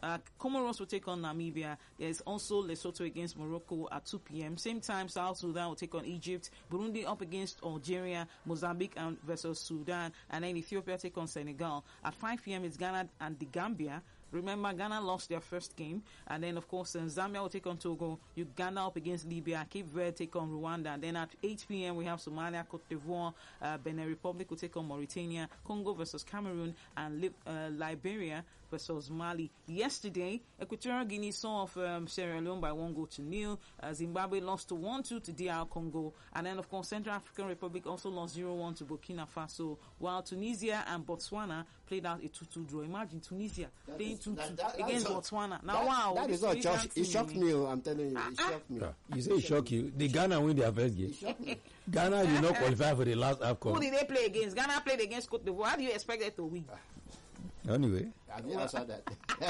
Comoros will take on Namibia. There's also Lesotho against Morocco at 2 p.m. Same time, South Sudan will take on Egypt. Burundi up against Algeria. Mozambique versus Sudan. And then Ethiopia take on Senegal. At 5 p.m. it's Ghana and the Gambia. Remember, Ghana lost their first game. And then, of course, Zambia will take on Togo. Uganda up against Libya. Cape Verde take on Rwanda. And then at 8 p.m. we have Somalia, Cote d'Ivoire. Benin Republic will take on Mauritania. Congo versus Cameroon. And Liberia versus Mali. Yesterday, Equatorial Guinea saw off Sierra Leone by 1-0. Zimbabwe lost to 1-2 to DR Congo. And then, of course, Central African Republic also lost 0-1 to Burkina Faso. While Tunisia and Botswana played out a 2-2 draw. Imagine Tunisia playing 2-2 against Botswana. Now, wow. That is not shocked. It shocked me. I'm telling you. It shocked me. You say it shocked you. The Ghana win their first game. Ghana did not qualify for the last AFCON. Who did they play against? Ghana played against Cote d'Ivoire. How do you expect them to win? Anyway. I didn't answer that.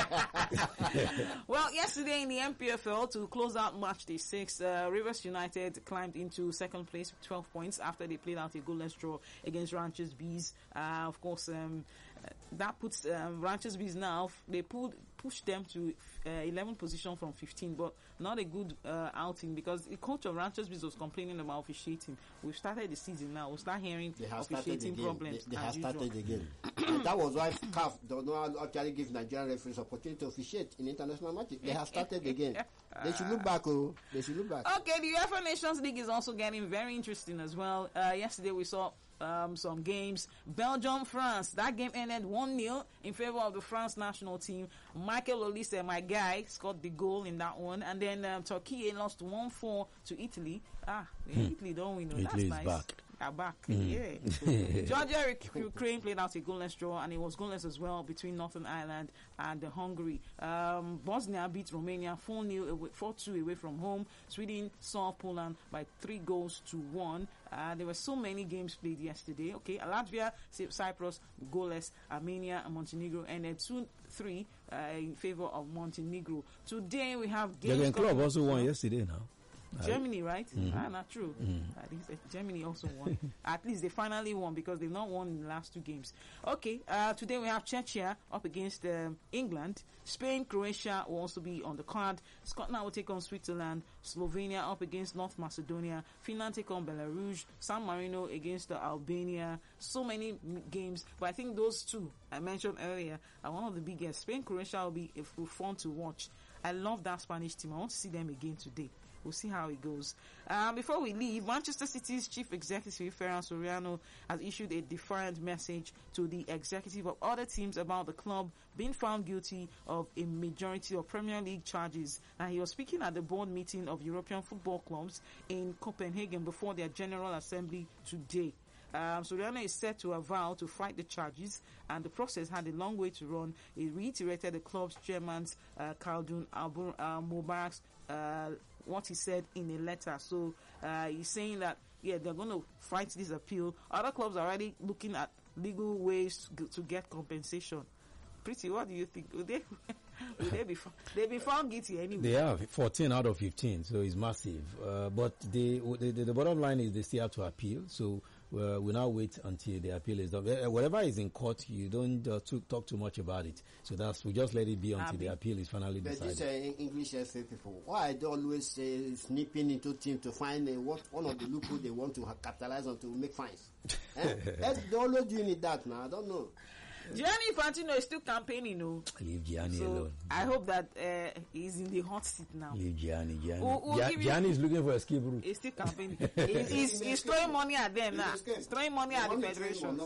Well, yesterday in the MPFL, to close out match day 6, Rivers United climbed into second place with 12 points after they played out a goalless draw against Ranchers Bees. Of course, that puts Ranchers Bees now, they pushed them to 11th position from 15, but not a good outing because the coach of Ranchers Bees was complaining about officiating. We've started the season now. We'll start hearing officiating problems. They have started again. That was why CAF don't know actually give Nigerian referees opportunity to officiate in international matches. They have started again. They should look back. They should look back. Okay, the UEFA Nations League is also getting very interesting as well. Yesterday we saw some games. Belgium, France. That game ended 1-0 in favor of the France national team. Michael Olise, my guy, scored the goal in that one. And then Turkey lost 1-4 to Italy. Italy don't win. Italy That's is nice. back. Are back. Yeah. Georgia, Ukraine played out a goalless draw, and it was goalless as well between Northern Ireland and Hungary. Bosnia beat Romania 4-2 away from home. Sweden saw Poland by 3-1. There were so many games played yesterday. Okay, Latvia, Cyprus, goalless. Armenia and Montenegro ended 2-3 in favor of Montenegro. Today we have games. Jurgen Klopp also won yesterday now. Germany, right? Not true. I think Germany also won. At least they finally won because they've not won in the last 2 games. Okay, today we have Czechia up against England. Spain, Croatia will also be on the card. Scotland will take on Switzerland. Slovenia up against North Macedonia. Finland take on Belarus. San Marino against Albania. So many games, but I think those 2 I mentioned earlier are one of the biggest. Spain, Croatia will be fun to watch. I love that Spanish team. I want to see them again today. We'll see how it goes. Before we leave, Manchester City's chief executive, Ferran Soriano, has issued a defiant message to the executive of other teams about the club being found guilty of a majority of Premier League charges. And he was speaking at the board meeting of European football clubs in Copenhagen before their General Assembly today. Soriano is set to avow to fight the charges, and the process had a long way to run. He reiterated the club's chairman's Khaldun Mubarak's what he said in a letter. So he's saying that they're going to fight this appeal. Other clubs are already looking at legal ways to get compensation. Pretty, what do you think? Will they be they've been found guilty anyway? They are 14 out of 15, so it's massive. But the bottom line is they still have to appeal. So we now wait until the appeal is done. Whatever is in court, you don't talk too much about it. So we just let it be until the appeal is finally decided. But these English FA people, why they always snipping into teams to find one of the loopholes they want to capitalize on to make fines? They're always doing it that now. I don't know. Gianni Infantino is still campaigning, Leave Gianni alone. I hope that he's in the hot seat now. Leave Gianni. Gianni is looking for a escape route. He's still campaigning. he's throwing money at them now. He's throwing money at the federation.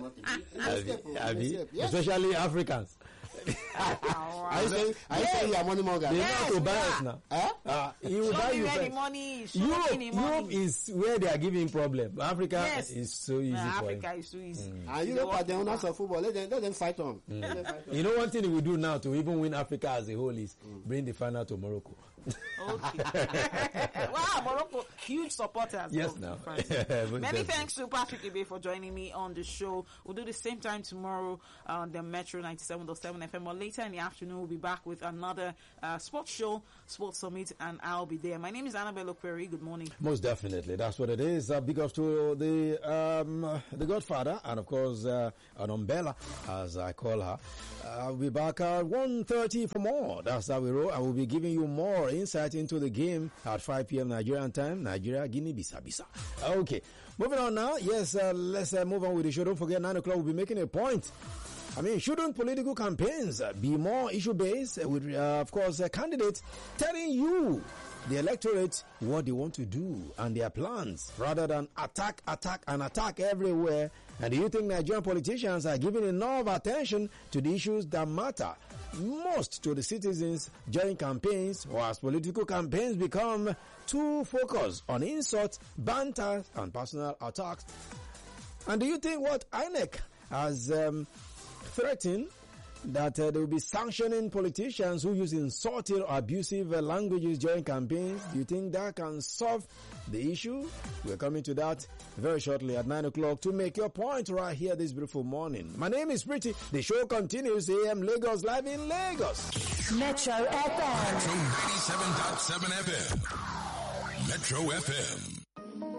Especially Africans. Are you saying you are money monger? They want to buy us now. He will buy you where the money is. Europe is where they are giving problem. Africa is so easy. Africa is so easy. And Europe are the owners of football. Let them fight on. You know, one thing we do now to even win Africa as a whole is bring the final to Morocco. Okay. Wow, Morocco, huge supporters. Yes, of now. France. Many thanks to Patrick Ibe for joining me on the show. We'll do the same time tomorrow on the Metro 97.7 FM. Or later in the afternoon, we'll be back with another sports show, Sports Summit, and I'll be there. My name is Annabelle Okweri. Good morning. Most definitely, that's what it is. Big up to the Godfather, and of course, an Umbella, as I call her. I'll be back at 1:30 for more. That's how we roll. I will be giving you more insight into the game at 5 p.m. Nigerian time. Nigeria, Guinea, Bisa. Okay, moving on now. Yes, let's move on with the show. Don't forget, 9 o'clock, we'll be making a point. I mean, shouldn't political campaigns be more issue-based with, of course, candidates telling you, the electorate, what they want to do and their plans, rather than attack everywhere? And do you think Nigerian politicians are giving enough attention to the issues that matter most to the citizens during campaigns, or has political campaigns become too focused on insults, banter, and personal attacks? And do you think what INEC has threatened that they will be sanctioning politicians who use insulting or abusive languages during campaigns? Do you think that can solve the issue? We're coming to that very shortly at 9 o'clock to make your point right here this beautiful morning. My name is Pretty. The show continues. AM Lagos, live in Lagos. Metro FM. Metro 87.7 FM. Metro FM.